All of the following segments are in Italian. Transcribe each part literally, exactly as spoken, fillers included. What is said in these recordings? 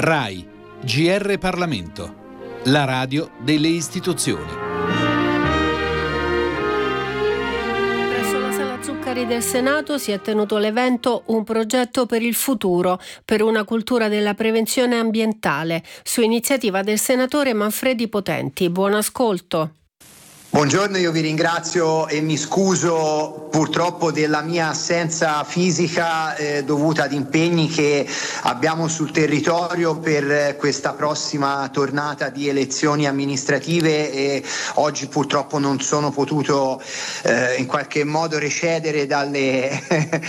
RAI, G R Parlamento, la radio delle istituzioni. Presso la Sala Zuccari del Senato si è tenuto l'evento Un progetto per il futuro, per una cultura della prevenzione ambientale, su iniziativa del senatore Manfredi Potenti. Buon ascolto. Buongiorno, io vi ringrazio e mi scuso purtroppo della mia assenza fisica eh, dovuta ad impegni che abbiamo sul territorio per questa prossima tornata di elezioni amministrative e oggi purtroppo non sono potuto eh, in qualche modo recedere dalle,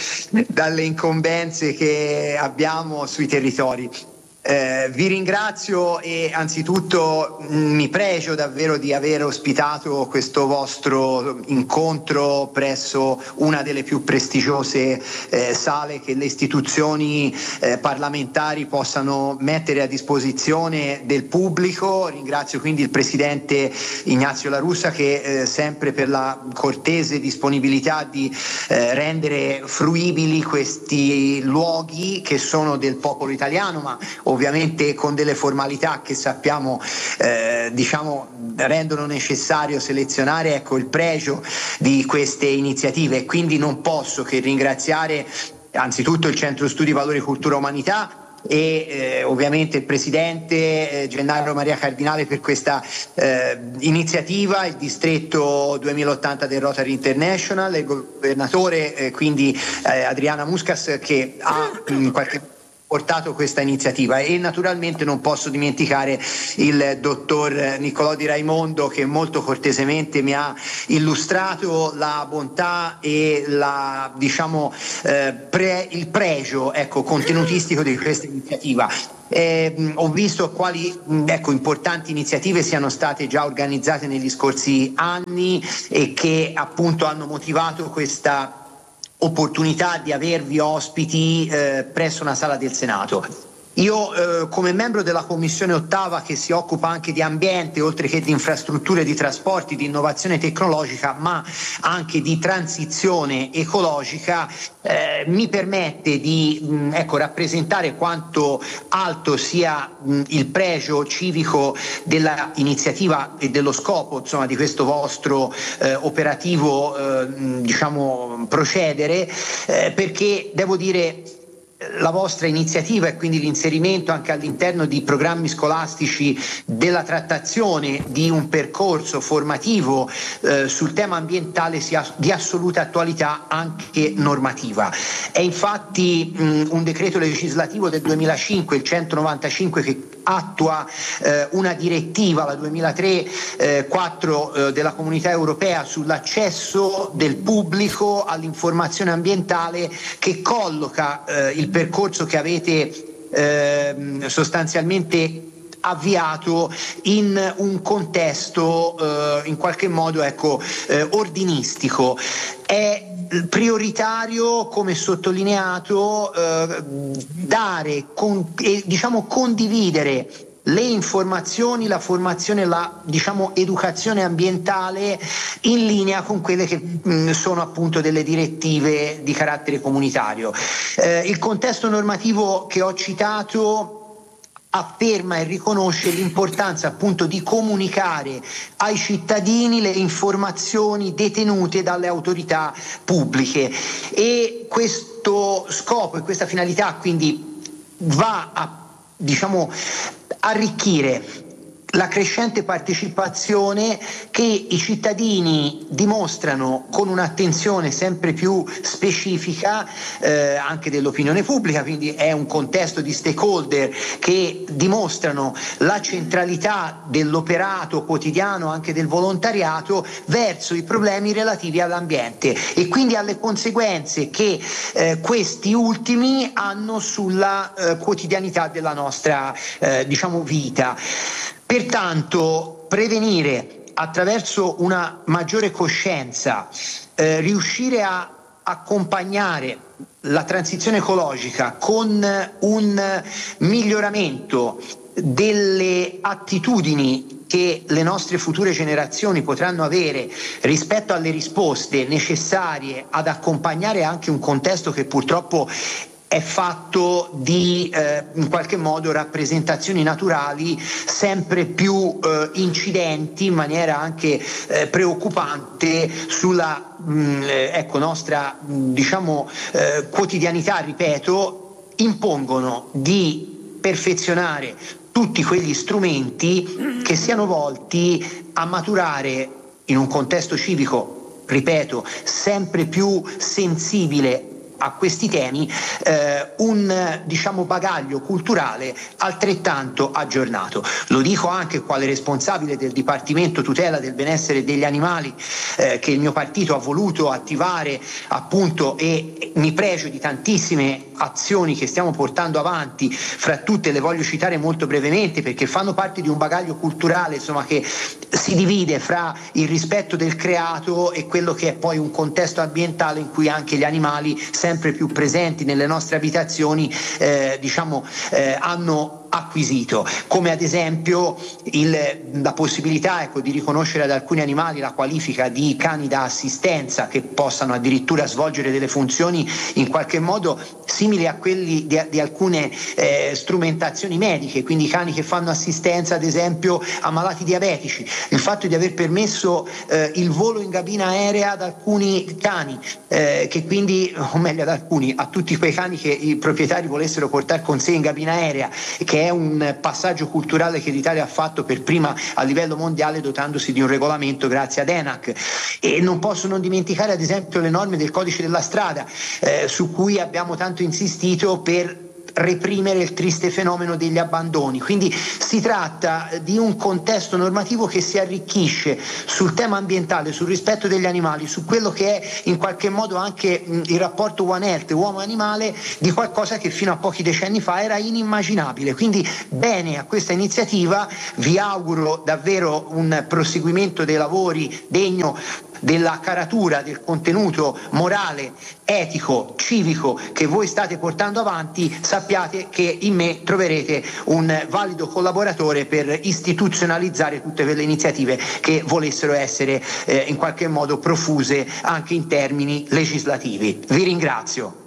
dalle incombenze che abbiamo sui territori. Eh, vi ringrazio e anzitutto mh, mi pregio davvero di aver ospitato questo vostro incontro presso una delle più prestigiose eh, sale che le istituzioni eh, parlamentari possano mettere a disposizione del pubblico. Ringrazio quindi il Presidente Ignazio La Russa che eh, sempre per la cortese disponibilità di eh, rendere fruibili questi luoghi che sono del popolo italiano, ma ovviamente con delle formalità che sappiamo eh, diciamo rendono necessario selezionare, ecco, il pregio di queste iniziative. Quindi non posso che ringraziare anzitutto il Centro Studi Valori Cultura Umanità e eh, ovviamente il Presidente eh, Gennaro Maria Cardinale per questa eh, iniziativa, il distretto duemilaottanta del Rotary International, il governatore eh, quindi eh, Adriana Muscas che ha in qualche portato questa iniziativa, e naturalmente non posso dimenticare il dottor Niccolò Di Raimondo che molto cortesemente mi ha illustrato la bontà e la diciamo eh, pre, il pregio ecco contenutistico di questa iniziativa. Eh, ho visto quali ecco, importanti iniziative siano state già organizzate negli scorsi anni e che appunto hanno motivato questa opportunità di avervi ospiti eh, presso una sala del Senato. Io eh, come membro della Commissione ottava che si occupa anche di ambiente, oltre che di infrastrutture, di trasporti, di innovazione tecnologica, ma anche di transizione ecologica, eh, mi permette di mh, ecco, rappresentare quanto alto sia mh, il pregio civico della iniziativa e dello scopo insomma, di questo vostro eh, operativo eh, diciamo, procedere, eh, perché devo dire la vostra iniziativa e quindi l'inserimento anche all'interno di programmi scolastici della trattazione di un percorso formativo eh, sul tema ambientale sia di assoluta attualità anche normativa. È infatti mh, un decreto legislativo del duemilacinque, il centonovantacinque, che attua eh, una direttiva, la duemilatré quattro eh, della Comunità Europea sull'accesso del pubblico all'informazione ambientale, che colloca eh, il percorso che avete eh, sostanzialmente avviato in un contesto eh, in qualche modo ecco, eh, ordinistico. È prioritario, come sottolineato, eh, dare con, e diciamo condividere le informazioni, la formazione, la diciamo educazione ambientale in linea con quelle che mh, sono appunto delle direttive di carattere comunitario. Eh, il contesto normativo che ho citato afferma e riconosce l'importanza appunto di comunicare ai cittadini le informazioni detenute dalle autorità pubbliche, e questo scopo e questa finalità quindi va a diciamo arricchire la crescente partecipazione che i cittadini dimostrano con un'attenzione sempre più specifica eh, anche dell'opinione pubblica, quindi è un contesto di stakeholder che dimostrano la centralità dell'operato quotidiano anche del volontariato verso i problemi relativi all'ambiente e quindi alle conseguenze che eh, questi ultimi hanno sulla eh, quotidianità della nostra eh, diciamo vita. Pertanto prevenire attraverso una maggiore coscienza, eh, riuscire a accompagnare la transizione ecologica con un miglioramento delle attitudini che le nostre future generazioni potranno avere rispetto alle risposte necessarie ad accompagnare anche un contesto che purtroppo è fatto di eh, in qualche modo rappresentazioni naturali sempre più eh, incidenti in maniera anche eh, preoccupante sulla mh, ecco, nostra mh, diciamo eh, quotidianità, ripeto, impongono di perfezionare tutti quegli strumenti che siano volti a maturare in un contesto civico, ripeto, sempre più sensibile a questi temi, eh, un diciamo bagaglio culturale altrettanto aggiornato. Lo dico anche quale responsabile del Dipartimento Tutela del Benessere degli Animali, eh, che il mio partito ha voluto attivare appunto, e mi pregio di tantissime azioni che stiamo portando avanti. Fra tutte le voglio citare molto brevemente perché fanno parte di un bagaglio culturale, insomma, che si divide fra il rispetto del creato e quello che è poi un contesto ambientale in cui anche gli animali sempre più presenti nelle nostre abitazioni eh, diciamo eh, hanno acquisito, come ad esempio il, la possibilità ecco, di riconoscere ad alcuni animali la qualifica di cani da assistenza, che possano addirittura svolgere delle funzioni in qualche modo simili a quelli di, di alcune eh, strumentazioni mediche, quindi cani che fanno assistenza ad esempio a malati diabetici. Il fatto di aver permesso eh, il volo in cabina aerea ad alcuni cani, eh, che quindi, o meglio ad alcuni, a tutti quei cani che i proprietari volessero portare con sé in cabina aerea, che è un passaggio culturale che l'Italia ha fatto per prima a livello mondiale dotandosi di un regolamento grazie ad ENAC. E non posso non dimenticare ad esempio le norme del codice della strada, eh, su cui abbiamo tanto insistito per reprimere il triste fenomeno degli abbandoni. Quindi si tratta di un contesto normativo che si arricchisce sul tema ambientale, sul rispetto degli animali, su quello che è in qualche modo anche mh, il rapporto One Health, uomo-animale, di qualcosa che fino a pochi decenni fa era inimmaginabile. Quindi bene a questa iniziativa, vi auguro davvero un proseguimento dei lavori degno della caratura del contenuto morale, etico, civico che voi state portando avanti. Sappiate che in me troverete un valido collaboratore per istituzionalizzare tutte quelle iniziative che volessero essere eh, in qualche modo profuse anche in termini legislativi. Vi ringrazio.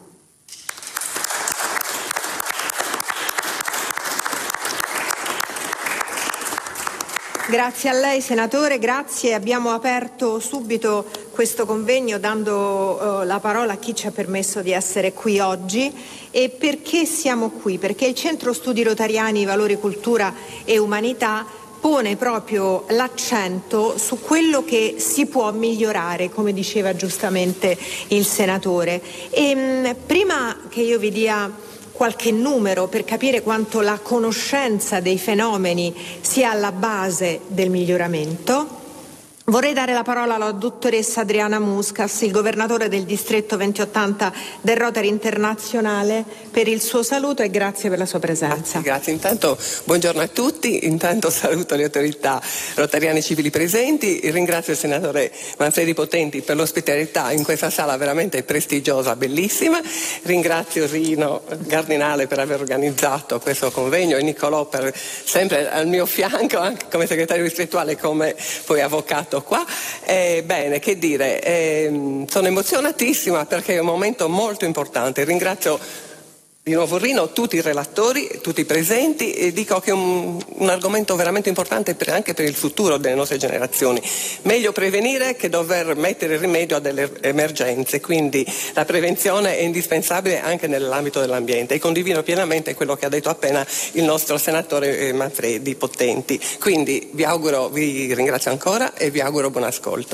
Grazie a lei senatore, grazie. Abbiamo aperto subito questo convegno dando uh, la parola a chi ci ha permesso di essere qui oggi. E perché siamo qui? Perché il Centro Studi Rotariani Valori, Cultura e Umanità pone proprio l'accento su quello che si può migliorare, come diceva giustamente il senatore. E mh, prima che io vi dia qualche numero per capire quanto la conoscenza dei fenomeni sia alla base del miglioramento, vorrei dare la parola alla dottoressa Adriana Muscas, il governatore del distretto venti ottanta del Rotary Internazionale, per il suo saluto e grazie per la sua presenza. Grazie, grazie. Intanto buongiorno a tutti, intanto saluto le autorità rotariane civili presenti, ringrazio il senatore Manfredi Potenti per l'ospitalità in questa sala veramente prestigiosa, bellissima, ringrazio Rino Cardinale per aver organizzato questo convegno e Nicolò per sempre al mio fianco, anche come segretario distrettuale, come poi avvocato qua. Eh, bene, che dire, eh, sono emozionatissima perché è un momento molto importante. Ringrazio di nuovo Rino, tutti i relatori, tutti i presenti, e dico che è un, un argomento veramente importante per, anche per il futuro delle nostre generazioni. Meglio prevenire che dover mettere rimedio a delle emergenze, quindi la prevenzione è indispensabile anche nell'ambito dell'ambiente, e condivido pienamente quello che ha detto appena il nostro senatore Manfredi Potenti. Quindi vi auguro, vi ringrazio ancora e vi auguro buon ascolto.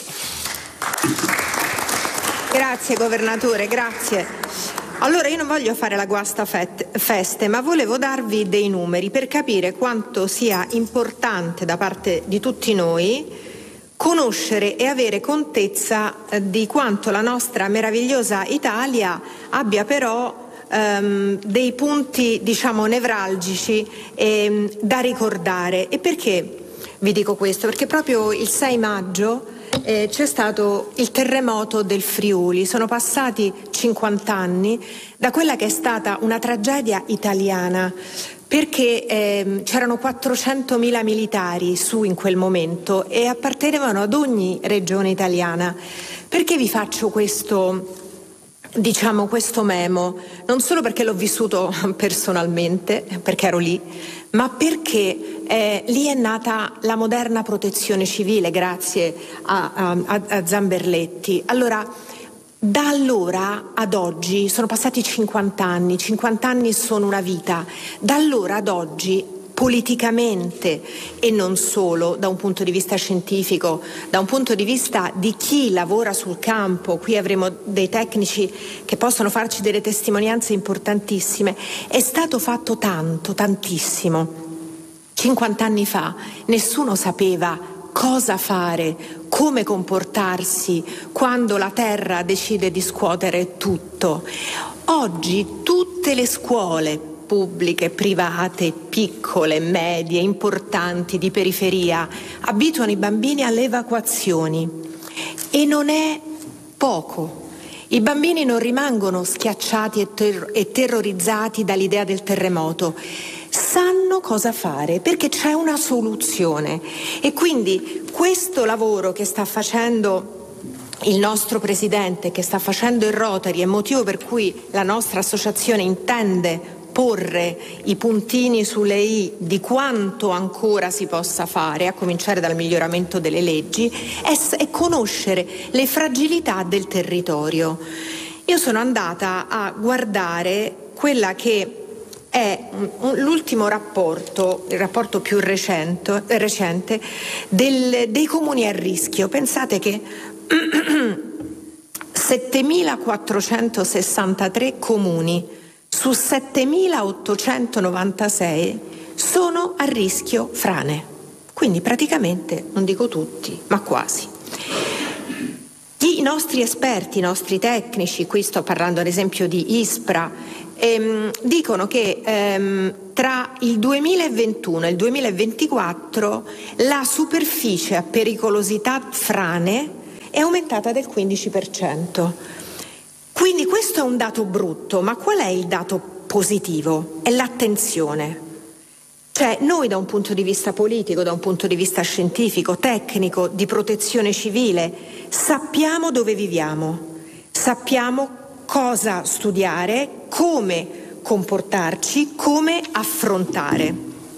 Grazie governatore, grazie. Allora io non voglio fare la guasta feste, ma volevo darvi dei numeri per capire quanto sia importante da parte di tutti noi conoscere e avere contezza di quanto la nostra meravigliosa Italia abbia però ehm, dei punti, diciamo, nevralgici ehm, da ricordare. E perché vi dico questo? Perché proprio il sei maggio Eh, c'è stato il terremoto del Friuli. Sono passati cinquanta anni da quella che è stata una tragedia italiana, perché eh, c'erano quattrocentomila militari su in quel momento e appartenevano ad ogni regione italiana. Perché vi faccio questo diciamo questo memo, non solo perché l'ho vissuto personalmente, perché ero lì, ma perché eh, lì è nata la moderna protezione civile grazie a, a, a Zamberletti. Allora, da allora ad oggi sono passati cinquanta anni, cinquanta anni sono una vita, da allora ad oggi politicamente e non solo, da un punto di vista scientifico, da un punto di vista di chi lavora sul campo, qui avremo dei tecnici che possono farci delle testimonianze importantissime, è stato fatto tanto, tantissimo. cinquanta anni fa nessuno sapeva cosa fare, come comportarsi quando la terra decide di scuotere tutto. Oggi tutte le scuole pubbliche, private, piccole, medie, importanti, di periferia, abituano i bambini alle evacuazioni e non è poco. I bambini non rimangono schiacciati e, ter- e terrorizzati dall'idea del terremoto, sanno cosa fare perché c'è una soluzione e quindi questo lavoro che sta facendo il nostro presidente, che sta facendo il Rotary, è motivo per cui la nostra associazione intende porre i puntini sulle i di quanto ancora si possa fare, a cominciare dal miglioramento delle leggi, è, è conoscere le fragilità del territorio. Io sono andata a guardare quella che è l'ultimo rapporto, il rapporto più recente, recente del, dei comuni a rischio. Pensate che settemilaquattrocentosessantatré comuni su settemilaottocentonovantasei sono a rischio frane, quindi praticamente, non dico tutti, ma quasi. I nostri esperti, i nostri tecnici, qui sto parlando ad esempio di ISPRA, ehm, dicono che ehm, tra il duemilaventuno e il duemilaventiquattro la superficie a pericolosità frane è aumentata del quindici per cento. Quindi questo è un dato brutto, ma qual è il dato positivo? È l'attenzione. Cioè noi da un punto di vista politico, da un punto di vista scientifico, tecnico, di protezione civile, sappiamo dove viviamo, sappiamo cosa studiare, come comportarci, come affrontare.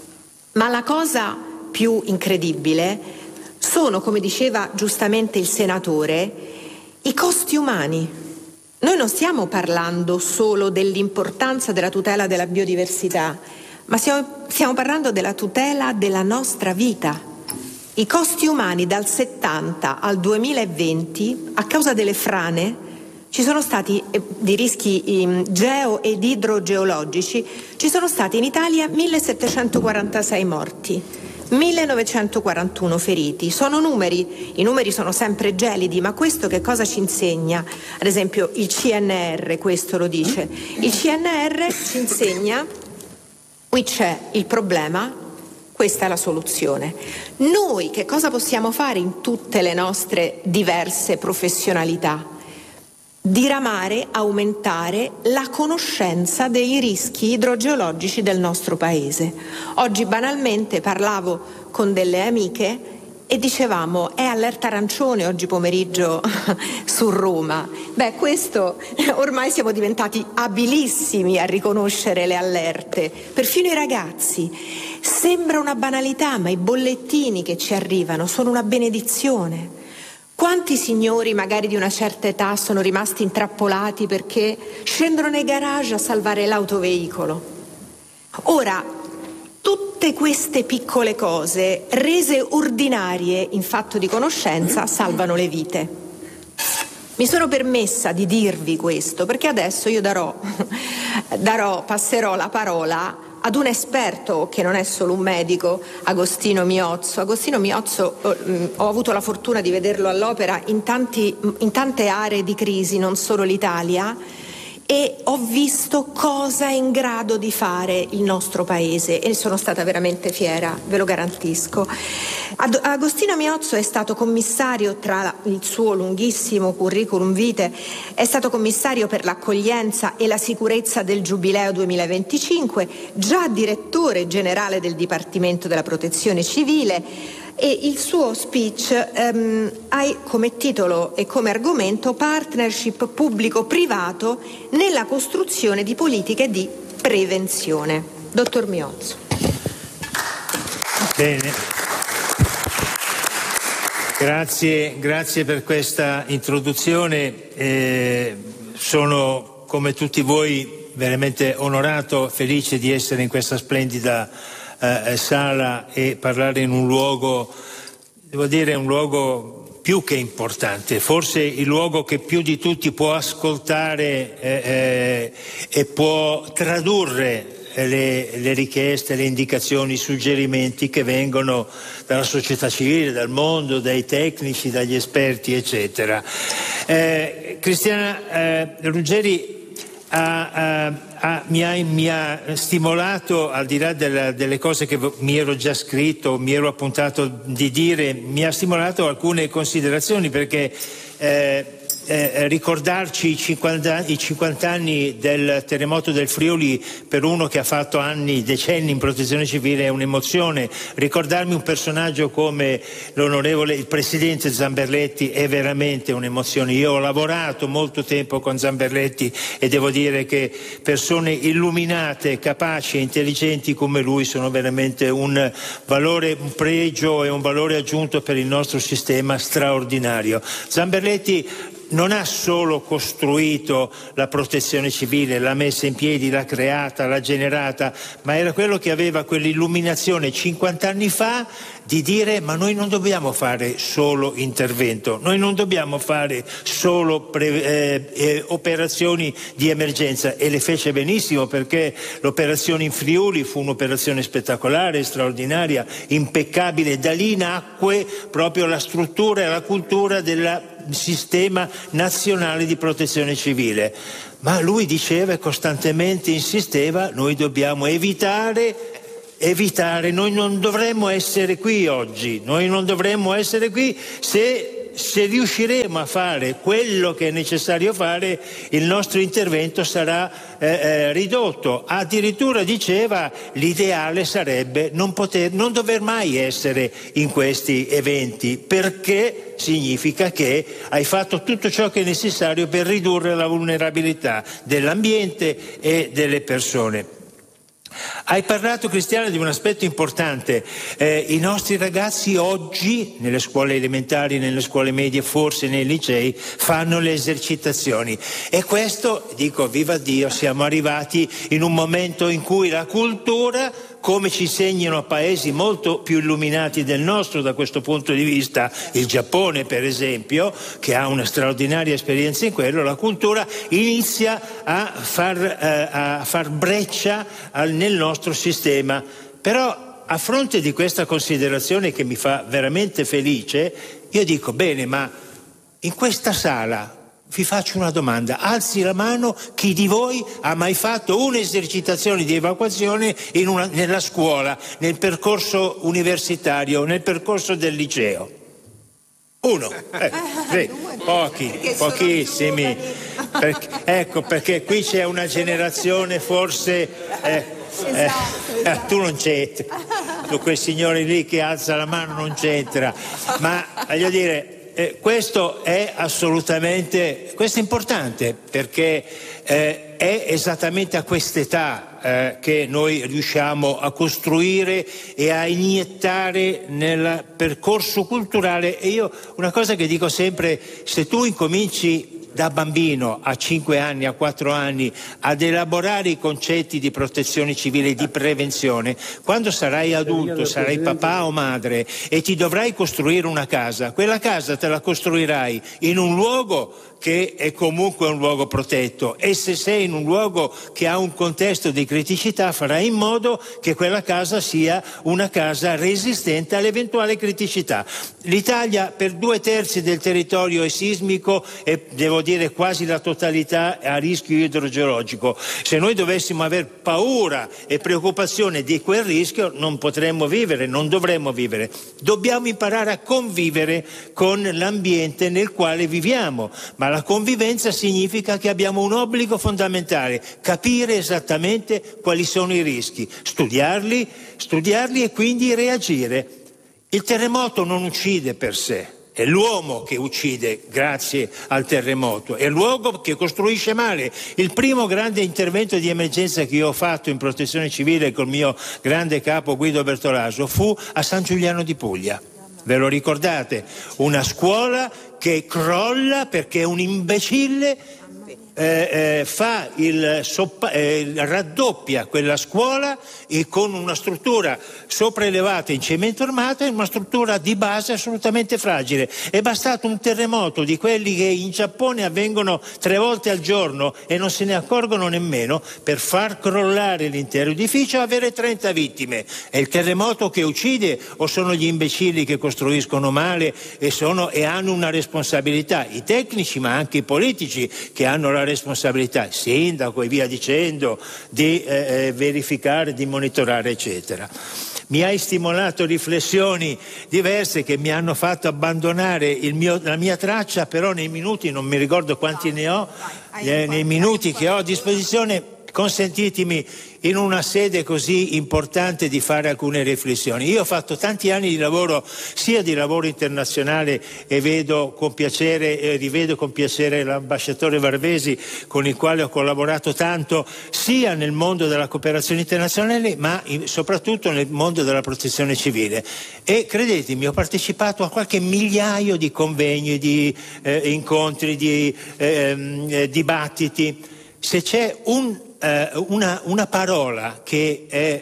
Ma la cosa più incredibile sono, come diceva giustamente il senatore, i costi umani. Noi non stiamo parlando solo dell'importanza della tutela della biodiversità, ma stiamo, stiamo parlando della tutela della nostra vita. I costi umani dal settanta al duemilaventi, a causa delle frane, ci sono stati, eh, di rischi eh, geo ed idrogeologici, ci sono stati in Italia millesettecentoquarantasei morti. millenovecentoquarantuno feriti. Sono numeri, i numeri sono sempre gelidi, ma questo che cosa ci insegna? Ad esempio il C N R questo lo dice. Il C N R ci insegna, qui c'è il problema, questa è la soluzione. Noi che cosa possiamo fare in tutte le nostre diverse professionalità? Diramare, aumentare la conoscenza dei rischi idrogeologici del nostro paese. Oggi banalmente parlavo con delle amiche e dicevamo è allerta arancione oggi pomeriggio su Roma. Beh, questo ormai siamo diventati abilissimi a riconoscere le allerte, perfino i ragazzi. Sembra una banalità, ma i bollettini che ci arrivano sono una benedizione. Quanti signori magari di una certa età sono rimasti intrappolati perché scendono nei garage a salvare l'autoveicolo? Ora, tutte queste piccole cose, rese ordinarie in fatto di conoscenza, salvano le vite. Mi sono permessa di dirvi questo perché adesso io darò, darò, passerò la parola ad un esperto che non è solo un medico, Agostino Miozzo. Agostino Miozzo, eh, ho avuto la fortuna di vederlo all'opera in, tanti, in tante aree di crisi, non solo l'Italia, e ho visto cosa è in grado di fare il nostro paese e sono stata veramente fiera, ve lo garantisco. Ad- Agostino Miozzo è stato commissario, tra il suo lunghissimo curriculum vitae, è stato commissario per l'accoglienza e la sicurezza del Giubileo duemilaventicinque, già direttore generale del Dipartimento della Protezione Civile, e il suo speech ehm, ha come titolo e come argomento partnership pubblico-privato nella costruzione di politiche di prevenzione. Dottor Miozzo. Bene. Grazie, grazie per questa introduzione. Eh, sono, come tutti voi, veramente onorato, felice di essere in questa splendida eh, sala e parlare in un luogo, devo dire, un luogo più che importante, forse il luogo che più di tutti può ascoltare eh, eh, e può tradurre Le, le richieste, le indicazioni, i suggerimenti che vengono dalla società civile, dal mondo, dai tecnici, dagli esperti, eccetera. Eh, Cristiana eh, Ruggeri ha, ha, ha, mi, ha, mi ha stimolato, al di là della, delle cose che mi ero già scritto, mi ero appuntato di dire, mi ha stimolato alcune considerazioni, perché eh, Eh, ricordarci i cinquanta, i cinquanta anni del terremoto del Friuli per uno che ha fatto anni, decenni in protezione civile è un'emozione. Ricordarmi un personaggio come l'onorevole, il presidente Zamberletti è veramente un'emozione. Io ho lavorato molto tempo con Zamberletti e devo dire che persone illuminate, capaci e intelligenti come lui sono veramente un valore, un pregio e un valore aggiunto per il nostro sistema straordinario. Zamberletti non ha solo costruito la protezione civile, l'ha messa in piedi, l'ha creata, l'ha generata, ma era quello che aveva quell'illuminazione cinquanta anni fa di dire: ma noi non dobbiamo fare solo intervento, noi non dobbiamo fare solo pre- eh, eh, operazioni di emergenza, e le fece benissimo, perché l'operazione in Friuli fu un'operazione spettacolare, straordinaria, impeccabile. Da lì nacque proprio la struttura e la cultura del sistema nazionale di protezione civile. Ma lui diceva e costantemente insisteva: noi dobbiamo evitare evitare, noi non dovremmo essere qui oggi, noi non dovremmo essere qui se se riusciremo a fare quello che è necessario fare, il nostro intervento sarà eh, eh, ridotto. Addirittura diceva: l'ideale sarebbe non poter, non dover mai essere in questi eventi, perché significa che hai fatto tutto ciò che è necessario per ridurre la vulnerabilità dell'ambiente e delle persone. Hai parlato, Cristiana, di un aspetto importante. Eh, i nostri ragazzi oggi, nelle scuole elementari, nelle scuole medie, forse nei licei, fanno le esercitazioni. E questo, dico, viva Dio, siamo arrivati in un momento in cui la cultura, come ci insegnano paesi molto più illuminati del nostro da questo punto di vista, il Giappone per esempio, che ha una straordinaria esperienza in quello, la cultura inizia a far, eh, a far breccia al, nel nostro sistema. Però a fronte di questa considerazione, che mi fa veramente felice, io dico: bene, ma in questa sala vi faccio una domanda, alzi la mano chi di voi ha mai fatto un'esercitazione di evacuazione in una, nella scuola, nel percorso universitario, nel percorso del liceo. Uno, eh, tre, pochi, pochissimi. Perché, ecco, perché qui c'è una generazione forse eh, eh, eh, tu non c'entri, tu quel signore lì che alza la mano non c'entra, ma voglio dire, Eh, questo è assolutamente, questo è importante, perché eh, è esattamente a quest'età eh, che noi riusciamo a costruire e a iniettare nel percorso culturale. E io una cosa che dico sempre: se tu incominci da bambino a cinque anni, a quattro anni ad elaborare i concetti di protezione civile e di prevenzione, quando sarai adulto, sarai papà o madre e ti dovrai costruire una casa, quella casa te la costruirai in un luogo che è comunque un luogo protetto, e se sei in un luogo che ha un contesto di criticità farai in modo che quella casa sia una casa resistente all'eventuale criticità. L'Italia per due terzi del territorio è sismico e devo dire quasi la totalità a rischio idrogeologico. Se noi dovessimo aver paura e preoccupazione di quel rischio non potremmo vivere, non dovremmo vivere. Dobbiamo imparare a convivere con l'ambiente nel quale viviamo, ma la convivenza significa che abbiamo un obbligo fondamentale: capire esattamente quali sono i rischi, studiarli, studiarli e quindi reagire. Il terremoto non uccide per sé, è l'uomo che uccide grazie al terremoto, è l'uomo che costruisce male. Il primo grande intervento di emergenza che io ho fatto in protezione civile col mio grande capo Guido Bertolaso fu a San Giuliano di Puglia. Ve lo ricordate? Una scuola che crolla perché un imbecille eh, eh, fa il, soppa, eh, raddoppia quella scuola e con una struttura sopraelevata in cemento armato e una struttura di base assolutamente fragile. È bastato un terremoto di quelli che in Giappone avvengono tre volte al giorno e non se ne accorgono nemmeno per far crollare l'intero edificio e avere trenta vittime. È il terremoto che uccide o sono gli imbecilli che costruiscono male e, sono, e hanno una responsabilità? I tecnici ma anche i politici che hanno la responsabilità, il sindaco e via dicendo, di eh, verificare, di monitorare eccetera. Mi hai stimolato riflessioni diverse che mi hanno fatto abbandonare il mio, la mia traccia, però nei minuti, non mi ricordo quanti ne ho, eh, nei minuti che ho a disposizione, consentitemi in una sede così importante di fare alcune riflessioni. Io ho fatto tanti anni di lavoro, sia di lavoro internazionale, e vedo con piacere e rivedo con piacere l'ambasciatore Varvesi con il quale ho collaborato tanto, sia nel mondo della cooperazione internazionale ma soprattutto nel mondo della protezione civile. E credetemi, ho partecipato a qualche migliaio di convegni, di eh, incontri, di eh, eh, dibattiti. Se c'è un Eh, una, una parola che è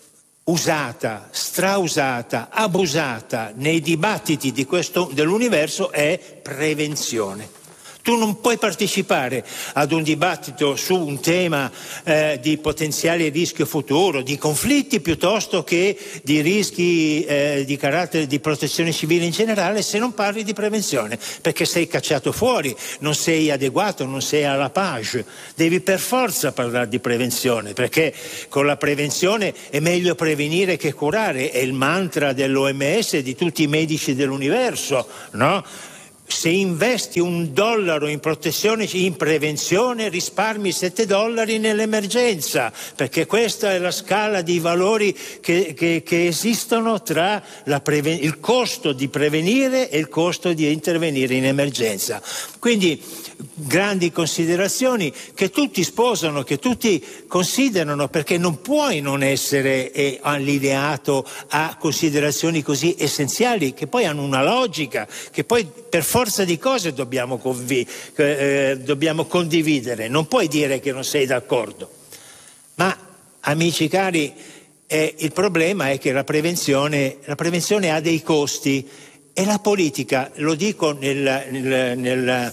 usata, strausata, abusata nei dibattiti di questo, dell'universo è prevenzione. Tu non puoi partecipare ad un dibattito su un tema eh, di potenziale rischio futuro, di conflitti piuttosto che di rischi eh, di carattere di protezione civile in generale, se non parli di prevenzione, perché sei cacciato fuori, non sei adeguato, non sei alla page. Devi per forza parlare di prevenzione, perché con la prevenzione è meglio prevenire che curare, è il mantra dell'O M S e di tutti i medici dell'universo, no? Se investi un dollaro in protezione, in prevenzione, risparmi sette dollari nell'emergenza, perché questa è la scala di valori che, che, che esistono tra la preven- il costo di prevenire e il costo di intervenire in emergenza. Quindi grandi considerazioni che tutti sposano, che tutti considerano, perché non puoi non essere eh, allineato a considerazioni così essenziali che poi hanno una logica, che poi per forza di cose dobbiamo, convi- eh, dobbiamo condividere. Non puoi dire che non sei d'accordo. Ma, amici cari, eh, il problema è che la prevenzione, la prevenzione ha dei costi. E la politica, lo dico nel, nel, nel,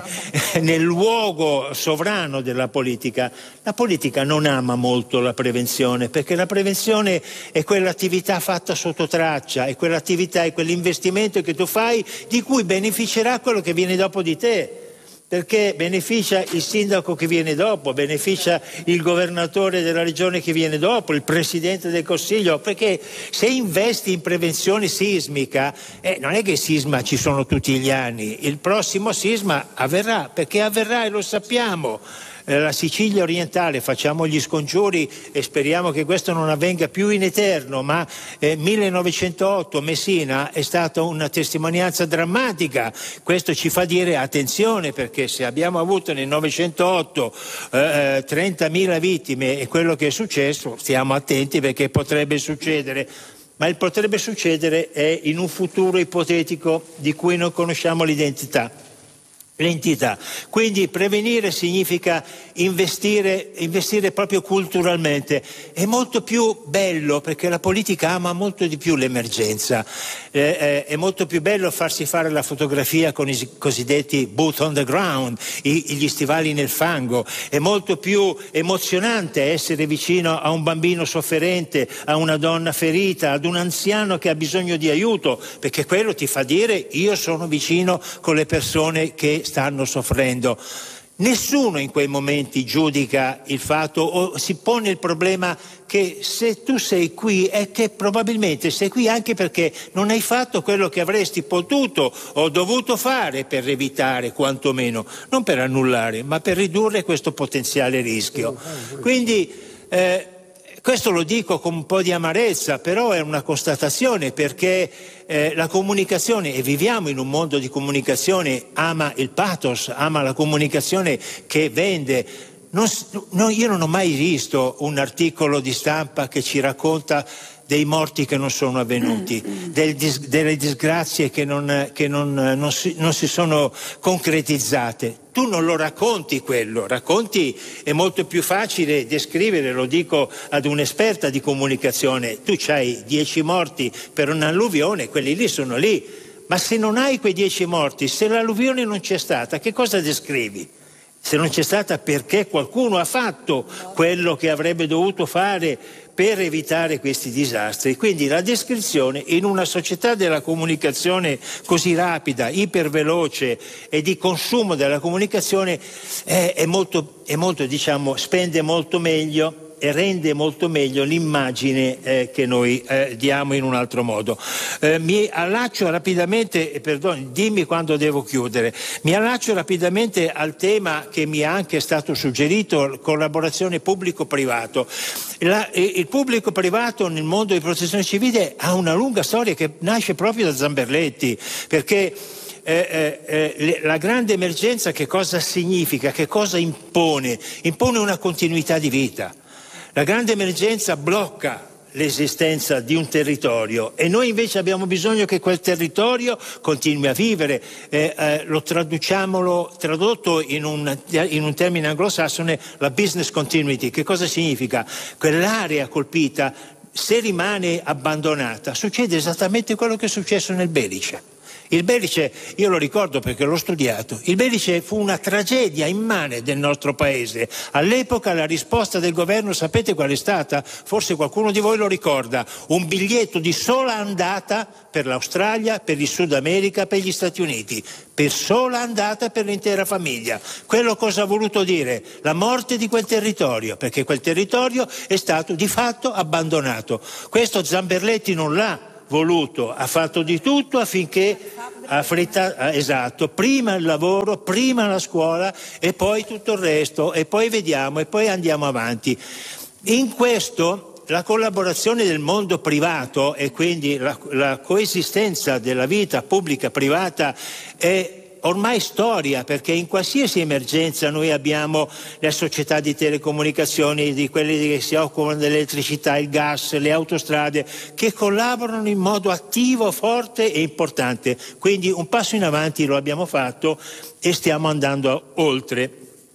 nel luogo sovrano della politica, la politica non ama molto la prevenzione, perché la prevenzione è quell'attività fatta sotto traccia, è quell'attività, è quell'investimento che tu fai di cui beneficerà quello che viene dopo di te. Perché beneficia il sindaco che viene dopo, beneficia il governatore della regione che viene dopo, il presidente del consiglio, perché se investi in prevenzione sismica, eh, non è che sisma ci sono tutti gli anni, il prossimo sisma avverrà, perché avverrà e lo sappiamo. La Sicilia orientale, facciamo gli scongiuri e speriamo che questo non avvenga più in eterno, ma eh, millenovecentotto Messina è stata una testimonianza drammatica. Questo ci fa dire attenzione, perché se abbiamo avuto nel novecentotto eh, trentamila vittime e quello che è successo, stiamo attenti, perché potrebbe succedere. Ma il potrebbe succedere è in un futuro ipotetico di cui non conosciamo l'identità. L'entità. Quindi prevenire significa investire, investire proprio culturalmente. È molto più bello, perché la politica ama molto di più l'emergenza. Eh, eh, è molto più bello farsi fare la fotografia con i cosiddetti boot on the ground, i, gli stivali nel fango. È molto più emozionante essere vicino a un bambino sofferente, a una donna ferita, ad un anziano che ha bisogno di aiuto, perché quello ti fa dire: io sono vicino con le persone che stanno soffrendo. Nessuno in quei momenti giudica il fatto o si pone il problema che se tu sei qui è che probabilmente sei qui anche perché non hai fatto quello che avresti potuto o dovuto fare per evitare, quantomeno, non per annullare, ma per ridurre questo potenziale rischio. Quindi eh, Questo lo dico con un po' di amarezza, però è una constatazione, perché eh, la comunicazione, e viviamo in un mondo di comunicazione, ama il pathos, ama la comunicazione che vende. Non, no, io non ho mai visto un articolo di stampa che ci racconta dei morti che non sono avvenuti, del dis, delle disgrazie che, non, che non, non, si, non si sono concretizzate. Tu non lo racconti quello, racconti, è molto più facile descrivere, lo dico ad un'esperta di comunicazione, tu c'hai dieci morti per un'alluvione, quelli lì sono lì, ma se non hai quei dieci morti, se l'alluvione non c'è stata, che cosa descrivi? Se non c'è stata, perché qualcuno ha fatto quello che avrebbe dovuto fare per evitare questi disastri. Quindi la descrizione in una società della comunicazione così rapida, iperveloce e di consumo della comunicazione è, è molto, è molto, diciamo, spende molto meglio e rende molto meglio l'immagine eh, che noi eh, diamo in un altro modo. Eh, mi allaccio rapidamente, e perdoni, dimmi quando devo chiudere, mi allaccio rapidamente al tema che mi è anche stato suggerito, collaborazione pubblico-privato. La, il pubblico-privato nel mondo di protezione civile ha una lunga storia che nasce proprio da Zamberletti, perché Eh, eh, eh, la grande emergenza che cosa significa, che cosa impone? Impone una continuità di vita. La grande emergenza blocca l'esistenza di un territorio e noi invece abbiamo bisogno che quel territorio continui a vivere. Eh, eh, lo traduciamolo, tradotto in un, in un termine anglosassone, la business continuity. Che cosa significa? Quell'area colpita, se rimane abbandonata, succede esattamente quello che è successo nel Belice. Il Belice, io lo ricordo perché l'ho studiato, il Belice fu una tragedia immane del nostro paese. All'epoca la risposta del governo, sapete qual è stata? Forse qualcuno di voi lo ricorda, un biglietto di sola andata per l'Australia, per il Sud America, per gli Stati Uniti, per sola andata per l'intera famiglia. Quello cosa ha voluto dire? La morte di quel territorio, perché quel territorio è stato di fatto abbandonato. Questo Zamberletti non l'ha voluto, ha fatto di tutto affinché ha fritta, esatto, prima il lavoro, prima la scuola e poi tutto il resto, e poi vediamo e poi andiamo avanti. In questo la collaborazione del mondo privato e quindi la, la coesistenza della vita pubblica privata è ormai storia, perché in qualsiasi emergenza noi abbiamo le società di telecomunicazioni, di quelli che si occupano dell'elettricità, il gas, le autostrade, che collaborano in modo attivo, forte e importante. Quindi un passo in avanti lo abbiamo fatto e stiamo andando oltre.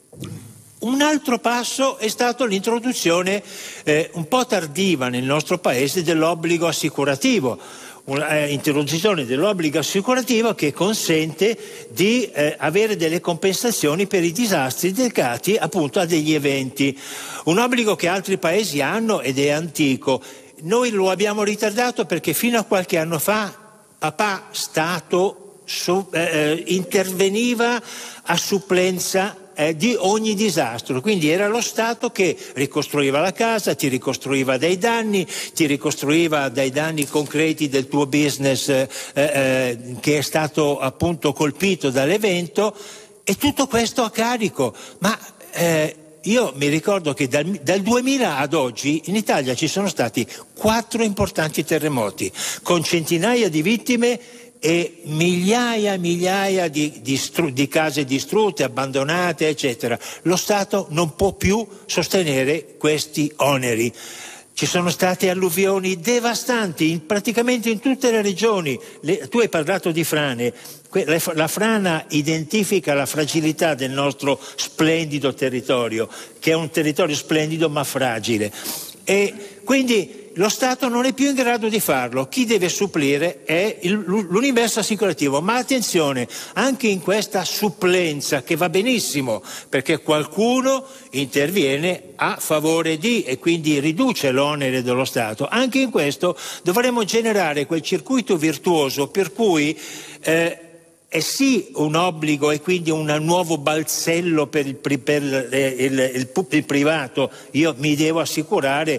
Un altro passo è stato l'introduzione eh, un po' tardiva nel nostro paese dell'obbligo assicurativo. Un'introduzione dell'obbligo assicurativo che consente di eh, avere delle compensazioni per i disastri legati appunto a degli eventi. Un obbligo che altri paesi hanno ed è antico. Noi lo abbiamo ritardato perché fino a qualche anno fa papà Stato su, eh, interveniva a supplenza Eh, di ogni disastro, quindi era lo Stato che ricostruiva la casa, ti ricostruiva dai danni, ti ricostruiva dai danni concreti del tuo business eh, eh, che è stato appunto colpito dall'evento, e tutto questo a carico. Ma eh, io mi ricordo che dal, dal duemila ad oggi in Italia ci sono stati quattro importanti terremoti con centinaia di vittime e migliaia e migliaia di, di, stru- di case distrutte, abbandonate, eccetera. Lo Stato non può più sostenere questi oneri. Ci sono state alluvioni devastanti in, praticamente in tutte le regioni. Le, tu hai parlato di frane. Que- la frana identifica la fragilità del nostro splendido territorio, che è un territorio splendido ma fragile. E quindi lo Stato non è più in grado di farlo. Chi deve supplire è il, l'universo assicurativo. Ma attenzione, anche in questa supplenza, che va benissimo, perché qualcuno interviene a favore di e quindi riduce l'onere dello Stato, anche in questo dovremmo generare quel circuito virtuoso per cui eh, è sì un obbligo e quindi un nuovo balzello per il, per il, il, il, il privato. Io mi devo assicurare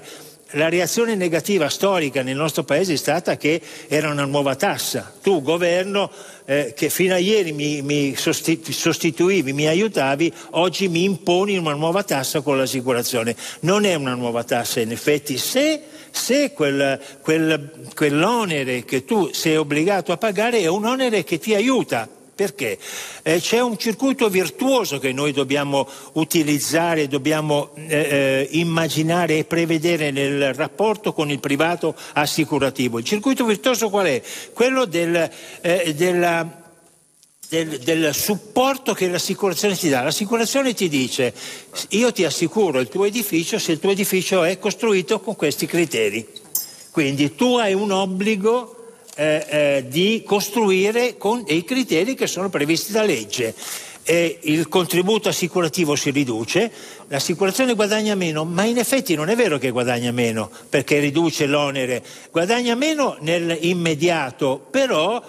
la reazione negativa storica nel nostro paese è stata che era una nuova tassa. Tu, governo, eh, che fino a ieri mi, mi sostituivi, mi aiutavi, oggi mi imponi una nuova tassa con l'assicurazione. Non è una nuova tassa, in effetti, se, se quel, quel, quell'onere che tu sei obbligato a pagare è un onere che ti aiuta. Perché? Eh, c'è un circuito virtuoso che noi dobbiamo utilizzare, dobbiamo eh, eh, immaginare e prevedere nel rapporto con il privato assicurativo. Il circuito virtuoso qual è? Quello del, eh, della, del, del supporto che l'assicurazione ti dà. L'assicurazione ti dice: io ti assicuro il tuo edificio se il tuo edificio è costruito con questi criteri. Quindi tu hai un obbligo Eh, eh, di costruire con i criteri che sono previsti da legge. E il contributo assicurativo si riduce, l'assicurazione guadagna meno, ma in effetti non è vero che guadagna meno, perché riduce l'onere, guadagna meno nell'immediato, però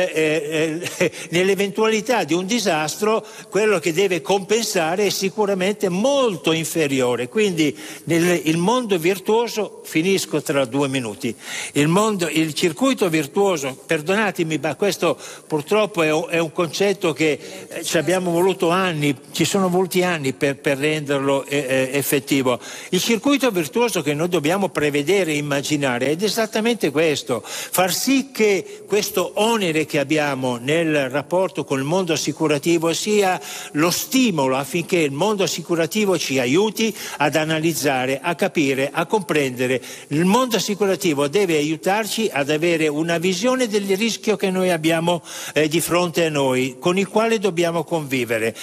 eh, eh, nell'eventualità di un disastro quello che deve compensare è sicuramente molto inferiore. Quindi nel il mondo virtuoso, finisco tra due minuti, il mondo, il circuito virtuoso, perdonatemi, ma questo purtroppo è un, è un concetto che eh, ci abbiamo voluto anni, ci sono voluti anni per, per renderlo eh, eh, effettivo. Il circuito virtuoso che noi dobbiamo prevedere e immaginare è esattamente questo: far sì che questo onere che abbiamo nel rapporto con il mondo assicurativo sia lo stimolo affinché il mondo assicurativo ci aiuti ad analizzare, a capire, a comprendere. Il mondo assicurativo deve aiutarci ad avere una visione del rischio che noi abbiamo eh, di fronte a noi, con il quale dobbiamo convivere,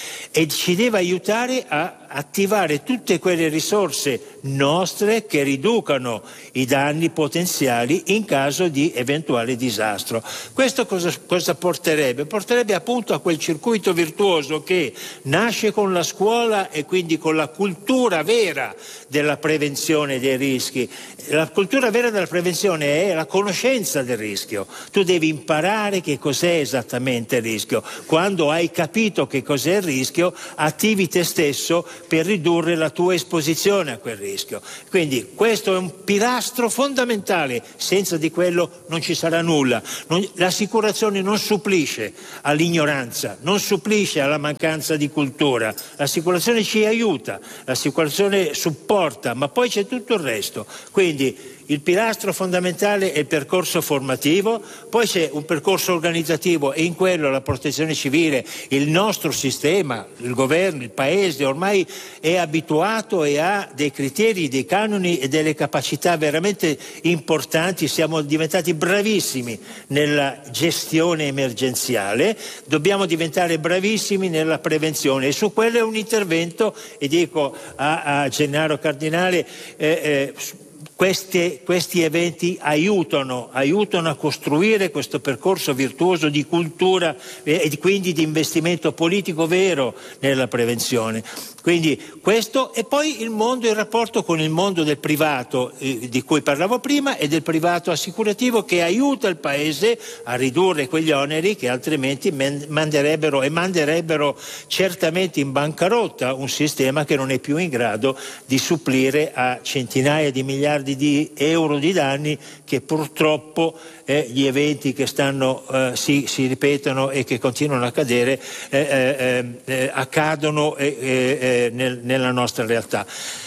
e ci deve aiutare a attivare tutte quelle risorse nostre che riducano i danni potenziali in caso di eventuale disastro. Questo cosa, cosa porterebbe? Porterebbe appunto a quel circuito virtuoso che nasce con la scuola e quindi con la cultura vera della prevenzione dei rischi. La cultura vera della prevenzione è la conoscenza del rischio. Tu devi imparare che cos'è esattamente il rischio. Quando hai capito che cos'è il rischio, attivi te stesso per ridurre la tua esposizione a quel rischio. Quindi questo è un pilastro fondamentale, senza di quello non ci sarà nulla. Non, l'assicurazione non supplisce all'ignoranza, non supplisce alla mancanza di cultura. L'assicurazione ci aiuta, l'assicurazione supporta, ma poi c'è tutto il resto. Quindi il pilastro fondamentale è il percorso formativo, poi c'è un percorso organizzativo e in quello la protezione civile, il nostro sistema, il governo, il paese ormai è abituato e ha dei criteri, dei canoni e delle capacità veramente importanti. Siamo diventati bravissimi nella gestione emergenziale, dobbiamo diventare bravissimi nella prevenzione e su quello è un intervento, e dico a, a Gennaro Cardinale, eh, eh, Questi, questi eventi aiutano, aiutano a costruire questo percorso virtuoso di cultura e quindi di investimento politico vero nella prevenzione. Quindi questo, e poi il mondo, il rapporto con il mondo del privato eh, di cui parlavo prima, e del privato assicurativo, che aiuta il Paese a ridurre quegli oneri che altrimenti manderebbero e manderebbero certamente in bancarotta un sistema che non è più in grado di supplire a centinaia di miliardi di euro di danni che purtroppo eh, gli eventi che stanno eh, si, si ripetono e che continuano a accadere eh, eh, eh, accadono eh, eh, nel, nella nostra realtà.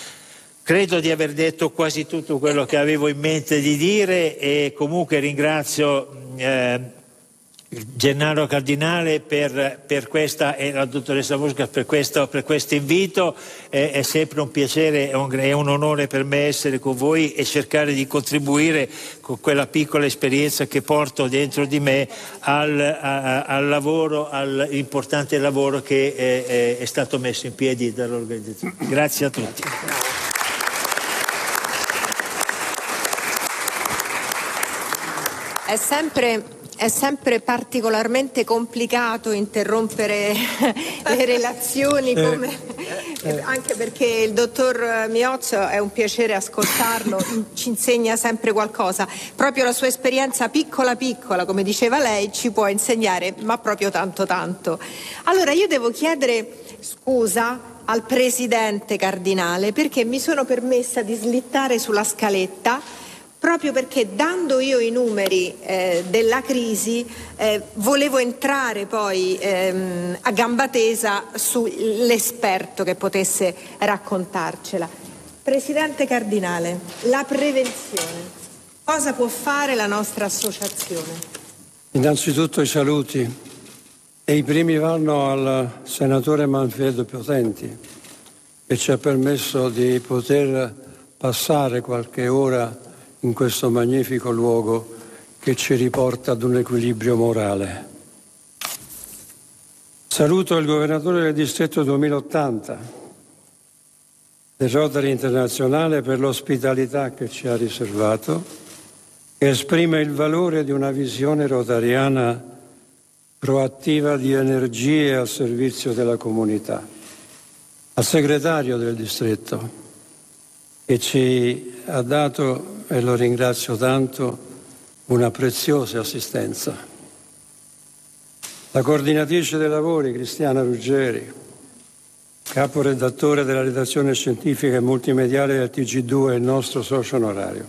Credo di aver detto quasi tutto quello che avevo in mente di dire, e comunque ringrazio eh, Gennaro Cardinale per, per questa, e la dottoressa Mosca per questo, per questo invito. È, è sempre un piacere, è un, è un onore per me essere con voi e cercare di contribuire con quella piccola esperienza che porto dentro di me al, a, al lavoro, all'importante lavoro che è, è, è stato messo in piedi dall'organizzazione. Grazie a tutti. È sempre È sempre particolarmente complicato interrompere le relazioni, come, eh, anche perché il dottor Miozzo, è un piacere ascoltarlo, ci insegna sempre qualcosa. Proprio la sua esperienza piccola piccola, come diceva lei, ci può insegnare, ma proprio tanto tanto. Allora io devo chiedere scusa al Presidente Cardinale, perché mi sono permessa di slittare sulla scaletta proprio perché, dando io i numeri eh, della crisi, eh, volevo entrare poi ehm, a gamba tesa sull'esperto che potesse raccontarcela. Presidente Cardinale, la prevenzione, cosa può fare la nostra associazione? Innanzitutto i saluti, e i primi vanno al senatore Manfredo Potenti, che ci ha permesso di poter passare qualche ora in questo magnifico luogo che ci riporta ad un equilibrio morale. Saluto il governatore del distretto duemilaottanta del Rotary Internazionale per l'ospitalità che ci ha riservato, che esprime il valore di una visione rotariana proattiva di energie al servizio della comunità. Al segretario del distretto, che ci ha dato, e lo ringrazio tanto, una preziosa assistenza. La coordinatrice dei lavori, Cristiana Ruggeri, caporedattore della redazione scientifica e multimediale del T G due e il nostro socio onorario.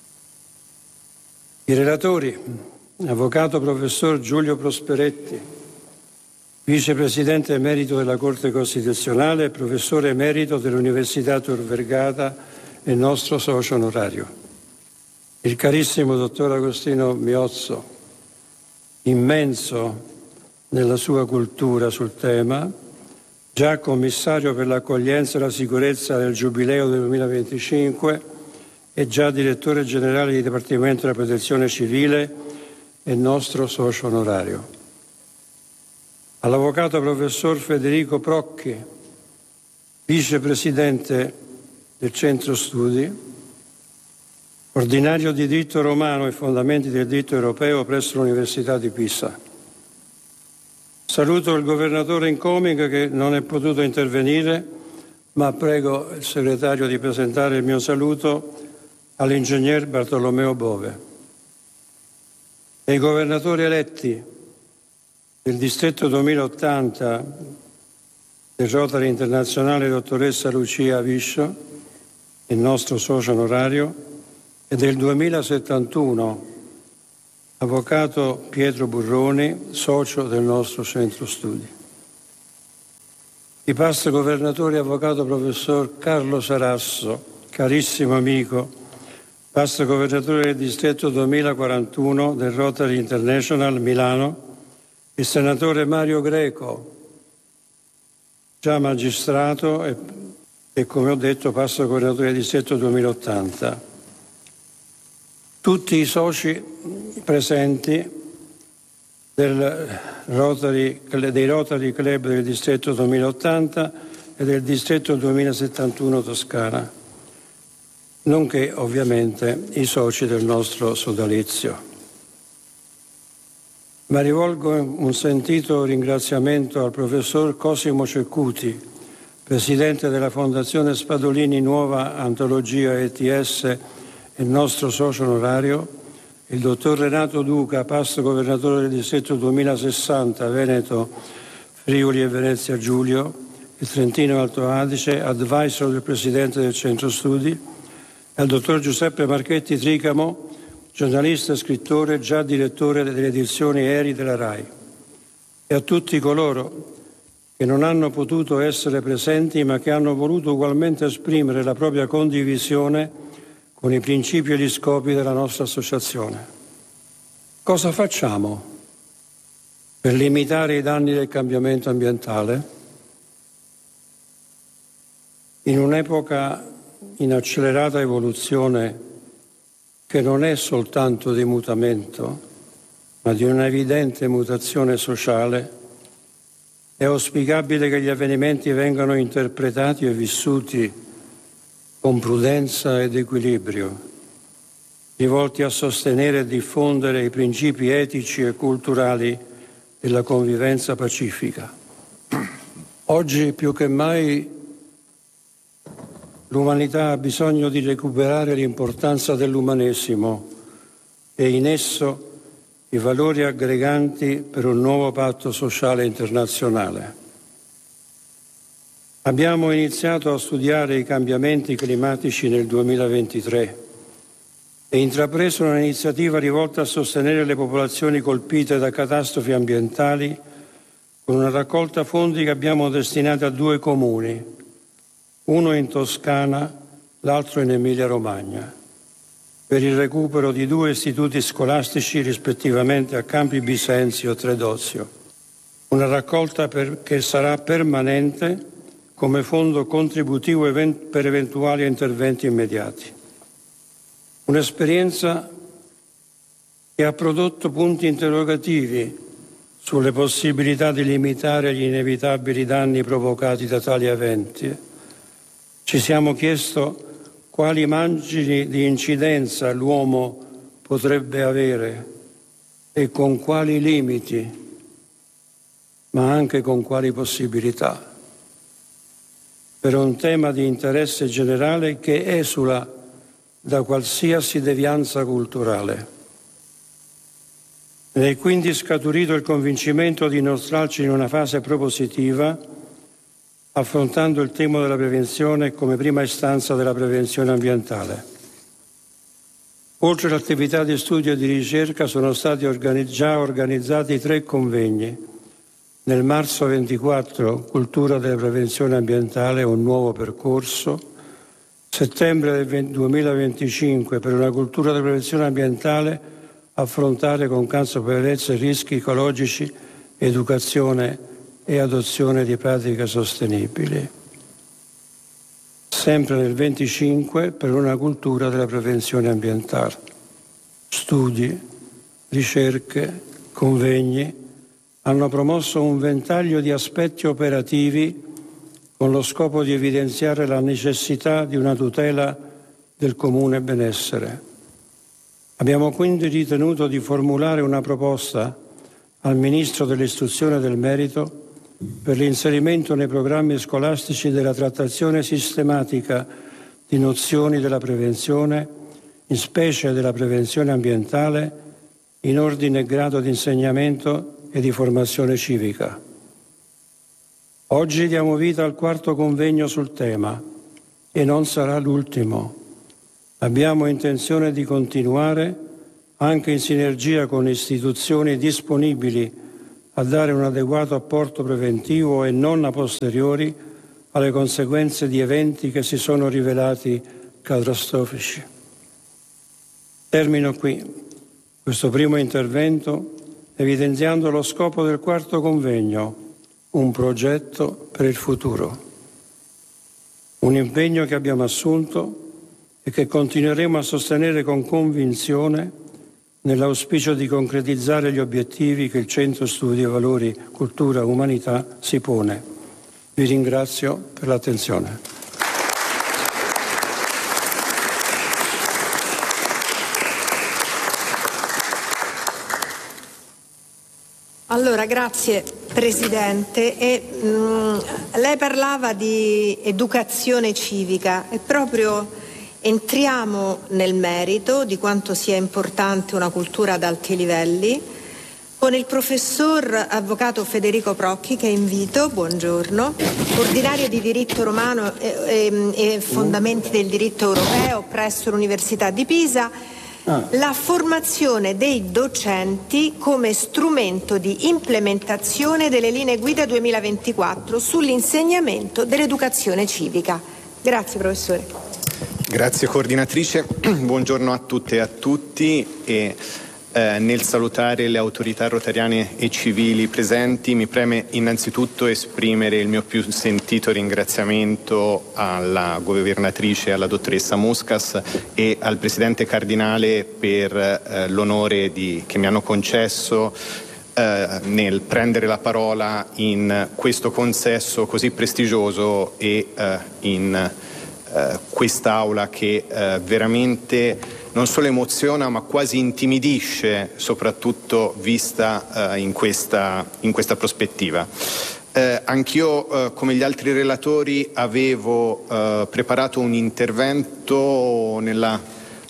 I relatori, avvocato professor Giulio Prosperetti, vicepresidente emerito della Corte Costituzionale e professore emerito dell'Università Tor Vergata e nostro socio onorario. Il carissimo dottor Agostino Miozzo, immenso nella sua cultura sul tema, già commissario per l'accoglienza e la sicurezza del Giubileo del duemilaventicinque e già direttore generale di Dipartimento della Protezione Civile e nostro socio onorario. All'avvocato professor Federico Procchi, vicepresidente del Centro Studi, ordinario di diritto romano e fondamenti del diritto europeo presso l'Università di Pisa. Saluto il governatore Incoming che non è potuto intervenire, ma prego il segretario di presentare il mio saluto all'ingegner Bartolomeo Bove. E i governatori eletti del distretto duemilaottanta del Rotary Internazionale, dottoressa Lucia Viscio, il nostro socio onorario, e del duemilasettantuno, avvocato Pietro Burroni, socio del nostro centro studi. I past governatori, avvocato professor Carlo Sarasso, carissimo amico, past governatore del distretto duemilaquarantuno del Rotary International Milano, il senatore Mario Greco, già magistrato e, e come ho detto past governatore del distretto duemilaottanta. Tutti i soci presenti del Rotary, dei Rotary Club del distretto duemilaottanta e del distretto duemilasettantuno Toscana, nonché ovviamente i soci del nostro sodalizio. Ma rivolgo un sentito ringraziamento al professor Cosimo Ceccuti, presidente della Fondazione Spadolini Nuova Antologia E T S, il nostro socio onorario, il dottor Renato Duca, past governatore del distretto duemilasessanta Veneto, Friuli e Venezia Giulio, il Trentino Alto Adige, advisor del presidente del centro studi, e al dottor Giuseppe Marchetti Tricamo, giornalista e scrittore, già direttore delle edizioni Eri della RAI, e a tutti coloro che non hanno potuto essere presenti ma che hanno voluto ugualmente esprimere la propria condivisione con i principi e gli scopi della nostra associazione. Cosa facciamo per limitare i danni del cambiamento ambientale? In un'epoca in accelerata evoluzione che non è soltanto di mutamento, ma di un'evidente mutazione sociale, è auspicabile che gli avvenimenti vengano interpretati e vissuti con prudenza ed equilibrio, rivolti a sostenere e diffondere i principi etici e culturali della convivenza pacifica. Oggi più che mai l'umanità ha bisogno di recuperare l'importanza dell'umanesimo e in esso i valori aggreganti per un nuovo patto sociale internazionale. Abbiamo iniziato a studiare i cambiamenti climatici nel duemilaventitré e intrapreso un'iniziativa rivolta a sostenere le popolazioni colpite da catastrofi ambientali con una raccolta fondi che abbiamo destinato a due comuni, uno in Toscana, l'altro in Emilia-Romagna, per il recupero di due istituti scolastici rispettivamente a Campi Bisenzio e Tredozio. Una raccolta per, che sarà permanente come fondo contributivo event- per eventuali interventi immediati. Un'esperienza che ha prodotto punti interrogativi sulle possibilità di limitare gli inevitabili danni provocati da tali eventi. Ci siamo chiesto quali margini di incidenza l'uomo potrebbe avere e con quali limiti, ma anche con quali possibilità, per un tema di interesse generale che esula da qualsiasi devianza culturale. Ne è quindi scaturito il convincimento di inoltrarci in una fase propositiva, affrontando il tema della prevenzione come prima istanza della prevenzione ambientale. Oltre all'attività di studio e di ricerca sono stati organi- già organizzati tre convegni. Nel marzo ventiquattro, Cultura della prevenzione ambientale, un nuovo percorso. Settembre del duemilaventicinque, per una cultura della prevenzione ambientale, affrontare con consapevolezza i rischi ecologici, educazione e adozione di pratiche sostenibili. Sempre nel venticinque, per una cultura della prevenzione ambientale. Studi, ricerche, convegni hanno promosso un ventaglio di aspetti operativi con lo scopo di evidenziare la necessità di una tutela del comune benessere. Abbiamo quindi ritenuto di formulare una proposta al Ministro dell'Istruzione e del Merito per l'inserimento nei programmi scolastici della trattazione sistematica di nozioni della prevenzione, in specie della prevenzione ambientale, in ordine e grado di insegnamento e di formazione civica. Oggi diamo vita al quarto convegno sul tema e non sarà l'ultimo. Abbiamo intenzione di continuare anche in sinergia con istituzioni disponibili a dare un adeguato apporto preventivo e non a posteriori alle conseguenze di eventi che si sono rivelati catastrofici. Termino qui questo primo intervento evidenziando lo scopo del quarto convegno, un progetto per il futuro. Un impegno che abbiamo assunto e che continueremo a sostenere con convinzione nell'auspicio di concretizzare gli obiettivi che il Centro Studi e Valori Cultura Umanità si pone. Vi ringrazio per l'attenzione. Allora, grazie Presidente. E, mh, lei parlava di educazione civica e proprio entriamo nel merito di quanto sia importante una cultura ad alti livelli con il professor avvocato Federico Procchi, che invito, buongiorno, ordinario di diritto romano e, e, e fondamenti del diritto europeo presso l'Università di Pisa. La formazione dei docenti come strumento di implementazione delle linee guida duemilaventiquattro sull'insegnamento dell'educazione civica. Grazie professore. Grazie coordinatrice, buongiorno a tutte e a tutti e eh, nel salutare le autorità rotariane e civili presenti mi preme innanzitutto esprimere il mio più sentito ringraziamento alla governatrice, alla dottoressa Muscas e al presidente Cardinale per eh, l'onore di, che mi hanno concesso eh, nel prendere la parola in questo consesso così prestigioso e eh, in Uh, quest'aula che uh, veramente non solo emoziona ma quasi intimidisce, soprattutto vista uh, in, questa, in questa prospettiva. Uh, anch'io, uh, come gli altri relatori, avevo uh, preparato un intervento nella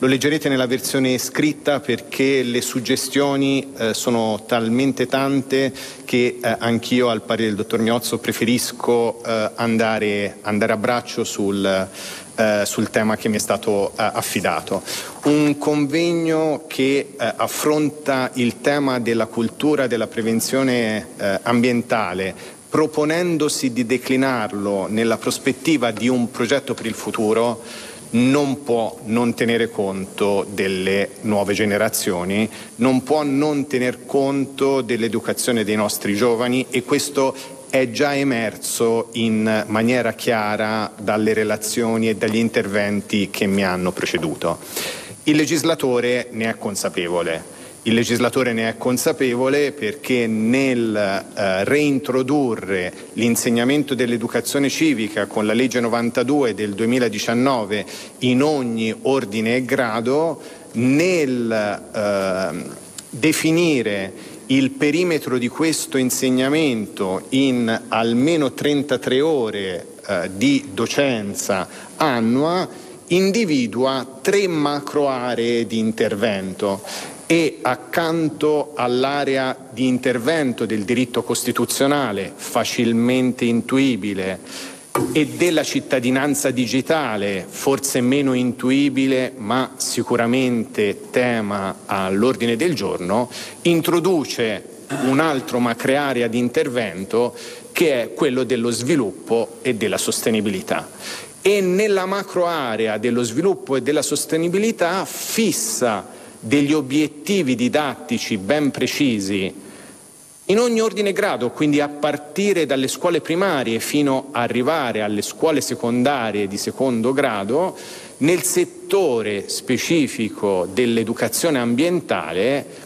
Lo leggerete nella versione scritta perché le suggestioni eh, sono talmente tante che eh, anch'io, al pari del dottor Miozzo, preferisco eh, andare, andare a braccio sul, eh, sul tema che mi è stato eh, affidato. Un convegno che eh, affronta il tema della cultura della prevenzione eh, ambientale, proponendosi di declinarlo nella prospettiva di un progetto per il futuro, non può non tenere conto delle nuove generazioni, non può non tener conto dell'educazione dei nostri giovani, e questo è già emerso in maniera chiara dalle relazioni e dagli interventi che mi hanno preceduto. Il legislatore ne è consapevole. Il legislatore ne è consapevole perché nel eh, reintrodurre l'insegnamento dell'educazione civica con la legge novantadue del duemiladiciannove in ogni ordine e grado, nel eh, definire il perimetro di questo insegnamento in almeno trentatré ore eh, di docenza annua, individua tre macro aree di intervento. E accanto all'area di intervento del diritto costituzionale, facilmente intuibile, e della cittadinanza digitale, forse meno intuibile ma sicuramente tema all'ordine del giorno, introduce un altro macroarea di intervento che è quello dello sviluppo e della sostenibilità. E nella macroarea dello sviluppo e della sostenibilità fissa degli obiettivi didattici ben precisi in ogni ordine e grado, quindi a partire dalle scuole primarie fino ad arrivare alle scuole secondarie di secondo grado, nel settore specifico dell'educazione ambientale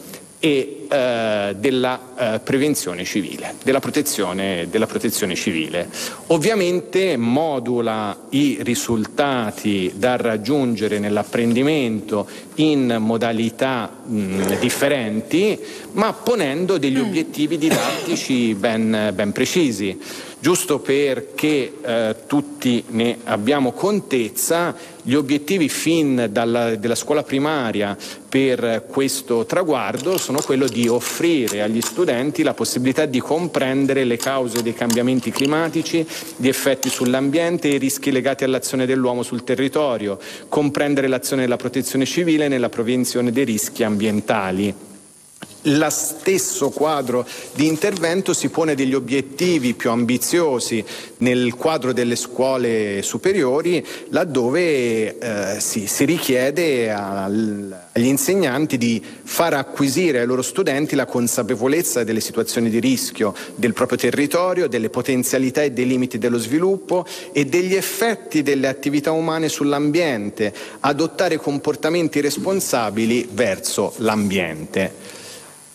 e eh, della eh, prevenzione civile, della protezione, della protezione civile. Ovviamente modula i risultati da raggiungere nell'apprendimento in modalità mh, differenti, ma ponendo degli obiettivi didattici ben, ben precisi. Giusto perché eh, tutti ne abbiamo contezza, gli obiettivi fin dalla, della scuola primaria per questo traguardo sono quello di offrire agli studenti la possibilità di comprendere le cause dei cambiamenti climatici, gli effetti sull'ambiente e i rischi legati all'azione dell'uomo sul territorio, comprendere l'azione della protezione civile nella prevenzione dei rischi ambientali. Lo stesso quadro di intervento si pone degli obiettivi più ambiziosi nel quadro delle scuole superiori, laddove eh, si, si richiede al, agli insegnanti di far acquisire ai loro studenti la consapevolezza delle situazioni di rischio del proprio territorio, delle potenzialità e dei limiti dello sviluppo e degli effetti delle attività umane sull'ambiente, adottare comportamenti responsabili verso l'ambiente.